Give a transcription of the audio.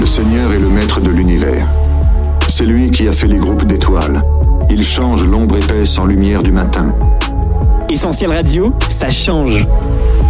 Le Seigneur est le maître de l'univers. C'est lui qui a fait les groupes d'étoiles. Il change l'ombre épaisse en lumière du matin. Essentiel Radio, ça change.